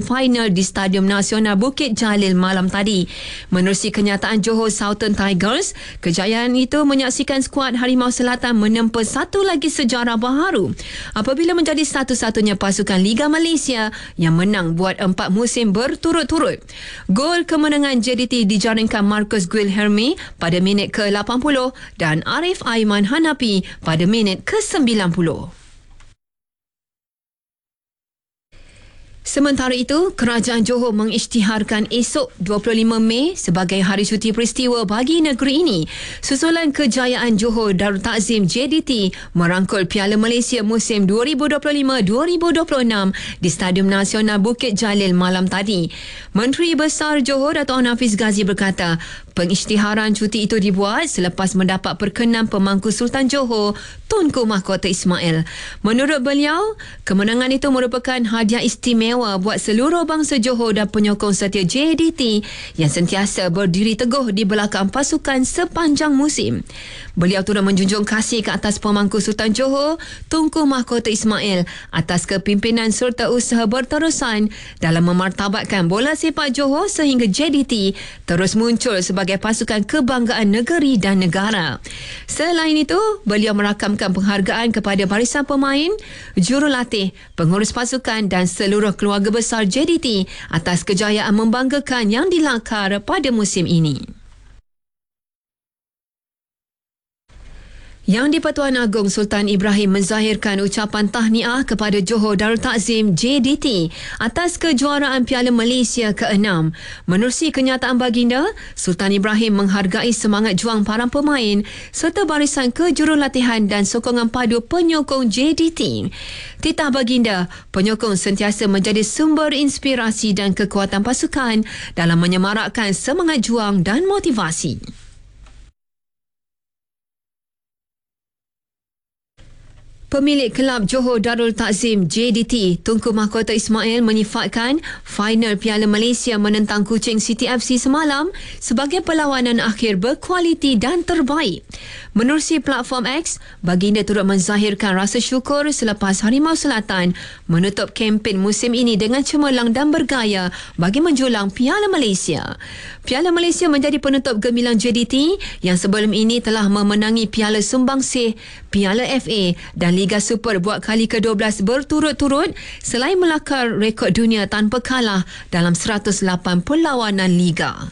final di Stadium Nasional Bukit Jalil malam tadi. Menerusi kenyataan Johor Southern Tigers, kejayaan itu menyaksikan skuad Harimau Selatan menempa satu lagi sejarah baharu apabila menjadi satu-satunya pasukan Liga Malaysia yang menang buat 4 musim berturut-turut. Gol kemenangan JDT dijaringkan Marcus Guilherme pada minit ke-80 dan Arif Aiman Hanapi pada minit ke-90. Sementara itu, Kerajaan Johor mengisytiharkan esok 25 Mei sebagai Hari Cuti Peristiwa bagi negeri ini susulan kejayaan Johor Darul Takzim JDT merangkul Piala Malaysia musim 2025-2026 di Stadium Nasional Bukit Jalil malam tadi. Menteri Besar Johor Dato' Nafis Ghazi berkata, pengisytiharan cuti itu dibuat selepas mendapat perkenan Pemangku Sultan Johor Tunku Mahkota Ismail. Menurut beliau, kemenangan itu merupakan hadiah istimewa buat seluruh bangsa Johor dan penyokong setia JDT yang sentiasa berdiri teguh di belakang pasukan sepanjang musim. Beliau turut menjunjung kasih ke atas Pemangku Sultan Johor Tunku Mahkota Ismail atas kepimpinan serta usaha berterusan dalam memartabatkan bola sepak Johor sehingga JDT terus muncul sebagai pasukan kebanggaan negeri dan negara. Selain itu, beliau merakamkan penghargaan kepada barisan pemain, jurulatih, pengurus pasukan dan seluruh keluarga besar JDT atas kejayaan membanggakan yang dilakar pada musim ini. Yang di-Pertuan Agong Sultan Ibrahim menzahirkan ucapan tahniah kepada Johor Darul Takzim JDT atas kejuaraan Piala Malaysia ke-6. Menerusi kenyataan baginda, Sultan Ibrahim menghargai semangat juang para pemain serta barisan kejurulatihan dan sokongan padu penyokong JDT. Titah baginda, penyokong sentiasa menjadi sumber inspirasi dan kekuatan pasukan dalam menyemarakkan semangat juang dan motivasi. Pemilik kelab Johor Darul Takzim JDT Tunku Mahkota Ismail menyifatkan final Piala Malaysia menentang Kuching City FC semalam sebagai perlawanan akhir berkualiti dan terbaik. Menerusi platform X, baginda turut menzahirkan rasa syukur selepas Harimau Selatan menutup kempen musim ini dengan cemerlang dan bergaya bagi menjulang Piala Malaysia. Piala Malaysia menjadi penutup gemilang JDT yang sebelum ini telah memenangi Piala Sumbangsih, Piala FA dan Liga Super buat kali ke-12 berturut-turut selain melakar rekod dunia tanpa kalah dalam 108 perlawanan Liga.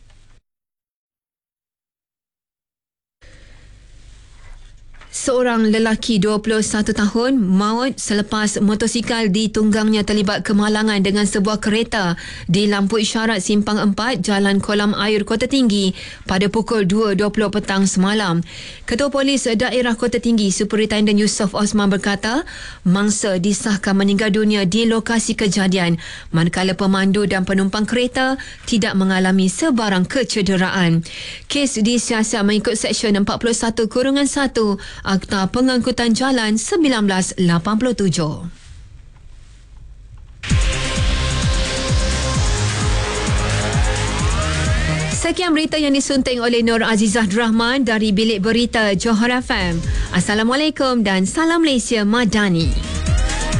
Seorang lelaki 21 tahun maut selepas motosikal ditunggangnya terlibat kemalangan dengan sebuah kereta di lampu isyarat Simpang 4 Jalan Kolam Air Kota Tinggi pada pukul 2.20 petang semalam. Ketua Polis Daerah Kota Tinggi Superintendent Yusof Osman berkata, mangsa disahkan meninggal dunia di lokasi kejadian manakala pemandu dan penumpang kereta tidak mengalami sebarang kecederaan. Kes disiasat mengikut Seksyen 41-1 Akta Pengangkutan Jalan 1987. Sekian berita yang disunting oleh Nur Azizah Rahman dari Bilik Berita Johor FM. Assalamualaikum dan salam Malaysia Madani.